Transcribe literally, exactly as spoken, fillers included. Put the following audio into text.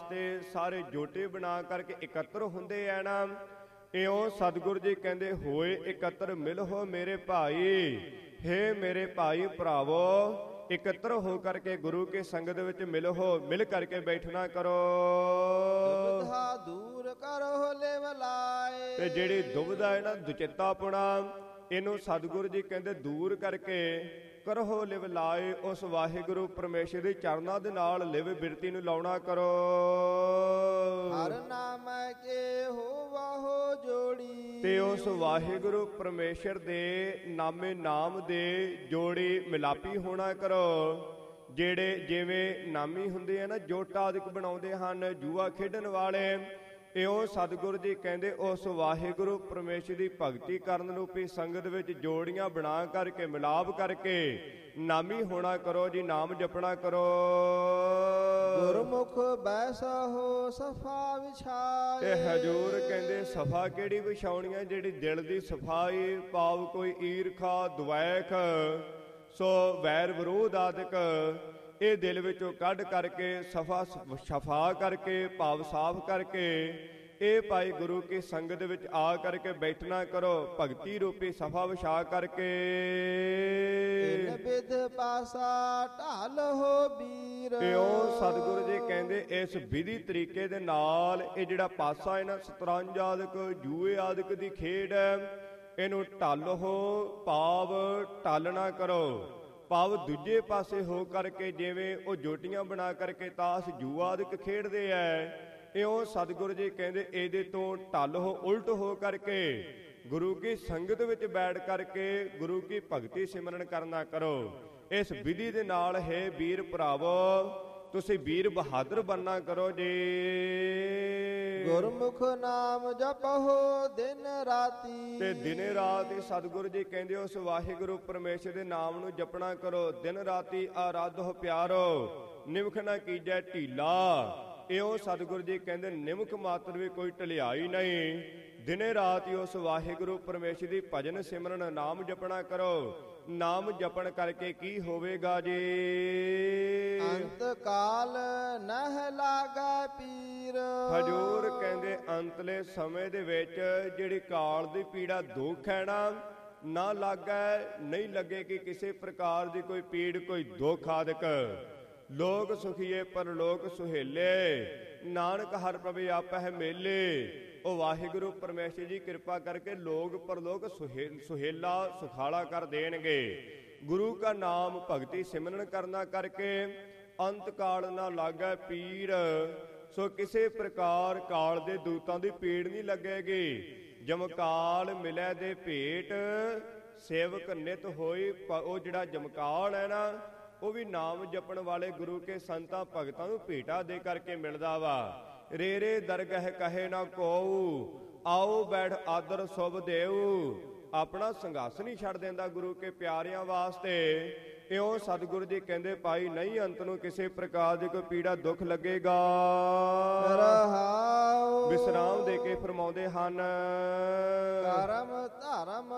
ਵਾਸਤੇ ਸਾਰੇ ਜੋਟੇ ਬਣਾ ਕਰਕੇ ਇਕੱਤਰ ਹੁੰਦੇ ਐ ਨਾ, ਇਉਂ ਸਤਿਗੁਰੂ ਜੀ ਕਹਿੰਦੇ ਹੋਏ ਇਕੱਤਰ ਮਿਲੋ ਮੇਰੇ ਭਾਈ। ਹੇ ਮੇਰੇ ਭਾਈ ਭਰਾਵੋ, ਇਕੱਤਰ ਹੋ ਕਰਕੇ ਗੁਰੂ ਕੇ ਸੰਗਤ ਵਿੱਚ ਮਿਲੋ, ਮਿਲ ਕਰਕੇ ਬੈਠਣਾ ਕਰੋ। ਦੁਬਿਧਾ ਦੂਰ ਕਰੋ ਲਿਵ ਲਾਏ। ਤੇ ਜਿਹੜੀ ਦੁਬਿਧਾ ਹੈ ਨਾ, ਦੁਚਿੱਤਾਪੁਣਾ, ਇਹਨੂੰ ਸਤਿਗੁਰੂ ਜੀ ਕਹਿੰਦੇ ਦੂਰ ਕਰਕੇ ਕਰੋ ਲਿਵ ਲਾਏ। ਉਸ ਵਾਹਿਗੁਰੂ ਪਰਮੇਸ਼ਰ ਦੇ ਚਰਨਾਂ ਦੇ ਨਾਲ ਲਿਵ ਬਿਰਤੀ ਨੂੰ ਲਾਉਣਾ ਕਰੋ। ਹਰ ਨਾਮ ਕੇ ਹੋਵਹੁ ਜੋੜੀ। ਤੇ ਉਸ ਵਾਹਿਗੁਰੂ ਪਰਮੇਸ਼ਰ ਦੇ ਨਾਮੇ ਨਾਮ ਦੇ ਜੋੜੀ ਮਿਲਾਪੀ ਹੋਣਾ ਕਰੋ। ਜਿਹੜੇ ਜਿਵੇਂ ਨਾਮੀ ਹੁੰਦੇ ਆ ਨਾ, ਜੋਟਾ ਆਦਿਕ ਬਣਾਉਂਦੇ ਹਨ ਜੂਆ ਖੇਡਣ ਵਾਲੇ, ਇਉਂ ਸਤਿਗੁਰੂ ਜੀ ਕਹਿੰਦੇ ਉਸ ਵਾਹਿਗੁਰੂ ਪਰਮੇਸ਼ਰ ਦੀ ਭਗਤੀ ਕਰਨ ਰੂਪੀ ਸੰਗਤ ਵਿੱਚ ਜੋੜੀਆਂ ਬਣਾ ਕਰਕੇ ਮਿਲਾਪ ਕਰਕੇ ਨਾਮੀ ਹੋਣਾ ਕਰੋ ਜੀ, ਨਾਮ ਜਪਣਾ ਕਰੋ। ਗੁਰਮੁਖ ਬੈਸਹੁ ਸਫਾ ਵਿਛਾਏ। ਤੇ ਹਜੂਰ ਕਹਿੰਦੇ ਸਫਾ ਕਿਹੜੀ ਵਿਛਾਉਣੀ, ਜਿਹੜੀ ਦਿਲ ਦੀ ਸਫਾਈ, ਭਾਵ ਕੋਈ ਈਰਖਾ ਦੁਵੈਖ ਸੋ ਵੈਰ ਵਿਰੋਧ ਆਦਿਕ ਇਹ ਦਿਲ ਵਿੱਚੋਂ ਕੱਢ ਕਰਕੇ ਸਫਾ ਸ਼ਫਾ ਕਰਕੇ ਭਾਵ ਸਾਫ਼ ਕਰਕੇ ਇਹ ਭਾਈ ਗੁਰੂ ਕੀ ਸੰਗਤ ਵਿੱਚ ਆ ਕਰਕੇ ਬੈਠਣਾ ਕਰੋ। ਭਗਤੀ ਰੂਪੀ ਸਫਾ ਵਿਛਾ ਕਰਕੇ ਤਿਨ ਬਿਧ ਪਾਸਾ ਢਾਲਹੁ ਬੀਰ। ਇਉਂ ਸਤਿਗੁਰੂ ਜੀ ਕਹਿੰਦੇ ਇਸ ਵਿਧੀ ਤਰੀਕੇ ਦੇ ਨਾਲ ਇਹ ਜਿਹੜਾ ਪਾਸਾ ਹੈ ਨਾ, ਸ਼ਤਰੰਜ ਆਦਿਕ ਜੂਏ ਆਦਿਕ ਦੀ ਖੇਡ ਹੈ, ਇਹਨੂੰ ਢਾਲੋ ਭਾਵ ਢਾਲਣਾ ਕਰੋ। ਭਾਵ ਦੂਜੇ ਪਾਸੇ ਹੋ ਕਰਕੇ ਜਿਵੇਂ ਉਹ ਜੋਟੀਆਂ ਬਣਾ ਕਰਕੇ ਤਾਸ਼ ਜੂਆ ਆਦਿਕ ਖੇਡਦੇ ਐ, ਇਉਂ ਸਤਿਗੁਰੂ ਜੀ ਕਹਿੰਦੇ ਇਹਦੇ ਤੋਂ ਢਲ ਹੋ, ਉਲਟ ਹੋ ਕਰਕੇ ਗੁਰੂ ਕੀ ਸੰਗਤ ਵਿੱਚ ਬੈਠ ਕਰਕੇ ਗੁਰੂ ਕੀ ਭਗਤੀ ਸਿਮਰਨ ਕਰਨਾ ਕਰੋ। ਇਸ ਵਿਧੀ ਦੇ ਨਾਲ ਹੈ ਵੀਰ ਭਰਾਵੋ, ਤੁਸੀਂ ਵੀਰ ਬਹਾਦਰ ਬਣਨਾ ਕਰੋ ਜੀ। ਗੁਰਮੁਖ ਨਾਮ ਜਪਹੁ ਦਿਨ ਰਾਤੀ। ਤੇ ਦਿਨੇ ਰਾਤ ਸਤਿਗੁਰੂ ਜੀ ਕਹਿੰਦੇ ਉਸ ਵਾਹਿਗੁਰੂ ਪਰਮੇਸ਼ਰ ਦੇ ਨਾਮ ਨੂੰ ਜਪਣਾ ਕਰੋ। ਦਿਨ ਰਾਤੀ ਆਰਾਧੋ ਪਿਆਰੋ, ਨਿਮਖ ਨਾ ਕੀਜੈ ਢੀਲਾ। ਇਉਂ ਸਤਿਗੁਰੂ ਜੀ ਕਹਿੰਦੇ ਨਿਮਖ ਮਾਤਰ ਵੀ ਕੋਈ ਢਲਿਆਈ ਨਹੀਂ। ਦਿਨੇ ਰਾਤ ਹੀ ਉਸ ਵਾਹਿਗੁਰੂ ਪਰਮੇਸ਼ਰ ਦੀ ਭਜਨ ਸਿਮਰਨ ਨਾਮ ਜਪਣਾ ਕਰੋ। ਨਾਮ ਜਪਣ ਕਰਕੇ ਕੀ ਹੋਵੇਗਾ ਜੀ? ਅੰਤ ਕਾਲ ਨਹਿ ਲਾਗੈ ਪੀਰ। ਹਜੂਰ ਕਹਿੰਦੇ ਅੰਤਲੇ ਸਮੇਂ ਦੇ ਵਿੱਚ ਜਿਹੜੀ ਕਾਲ ਦੀ ਪੀੜਾ ਦੁੱਖ ਹੈ ਨਾ, ਨਾ ਲਾਗੈ, ਨਹੀਂ ਲੱਗੇ ਕਿ ਕਿਸੇ ਪ੍ਰਕਾਰ ਦੀ ਕੋਈ ਪੀੜ ਕੋਈ ਦੁੱਖ ਆਦਿਕ। ਲੋਕ ਸੁਖੀਏ ਪਰਲੋਕ ਸੁਹੇਲੇ, ਨਾਨਕ ਹਰਿ ਪ੍ਰਭ ਆਪਹਿ ਮੇਲੇ। ਉਹ ਵਾਹਿਗੁਰੂ ਪਰਮੇਸ਼ਰ ਜੀ ਕਿਰਪਾ ਕਰਕੇ ਲੋਕ ਪਰਲੋਕ ਸੁਹੇਲਾ ਸੁਖਾਲਾ ਕਰ ਦੇਣਗੇ। ਗੁਰੂ ਕਾ ਨਾਮ ਭਗਤੀ ਸਿਮਰਨ ਕਰਨਾ ਕਰਕੇ ਅੰਤ ਕਾਲ ਨਾ ਲਾਗੈ ਪੀੜ। ਸੋ ਕਿਸੇ ਪ੍ਰਕਾਰ ਕਾਲ ਦੇ ਦੂਤਾਂ ਦੀ ਪੀੜ ਨਹੀਂ ਲੱਗੇਗੀ। ਜਮਕਾਲ ਮਿਲੈ ਦੇ ਭੇਟ, ਸੇਵਕ ਨਿਤ ਹੋਈ। ਉਹ ਜਿਹੜਾ ਜਮਕਾਲ ਹੈ ਨਾ, ਉਹ ਵੀ ਨਾਮ ਜਪਣ ਵਾਲੇ ਗੁਰੂ ਕੇ ਸੰਤਾਂ ਭਗਤਾਂ ਨੂੰ ਭੇਟਾ ਦੇ ਕਰਕੇ ਮਿਲਦਾ ਵਾ। ਰੇ ਰੇ ਦਰਗਹਿ ਕਹੇ ਨਾ ਕੋਉ, ਆਓ ਬੈਠ ਆਦਰ ਸੁਭ ਦੇਉ। ਆਪਣਾ ਸੰਘਾਸਨ ਹੀ ਛੱਡ ਦਿੰਦਾ ਗੁਰੂ ਕੇ ਪਿਆਰਿਆਂ ਵਾਸਤੇ। ਇਉਂ ਸਤਿਗੁਰੂ ਜੀ ਕਹਿੰਦੇ ਭਾਈ ਨਹੀਂ ਅੰਤ ਨੂੰ ਕਿਸੇ ਪ੍ਰਕਾਰ ਦੀ ਕੋਈ ਪੀੜਾ ਦੁੱਖ ਲੱਗੇਗਾ। ਰਹਾਉ ਵਿਸਰਾਮ ਦੇ ਕੇ ਫਰਮਾਉਂਦੇ ਹਨ, ਕਰਮ ਧਰਮ